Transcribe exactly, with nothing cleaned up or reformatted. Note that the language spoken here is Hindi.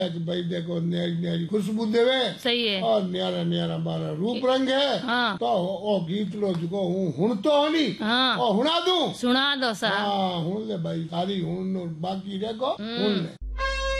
भाई देखो न्यारी न्यारी खुशबू देवे सही है और न्यारा न्यारा मारा रूप रंग है। हाँ। तो ओ गीत लो जो हूँ हुण तो होनी हाँ। ओ हुणा दूं सुना दो सा हाँ हुण ले भाई सारी हुण बाकी रखो हुण ले।